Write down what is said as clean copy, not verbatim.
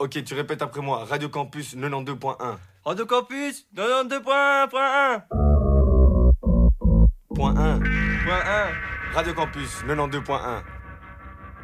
Ok, tu répètes après moi. Radio Campus 92.1. Radio Campus 92.1.1. Point 1. Point 1. Radio Campus 92.1.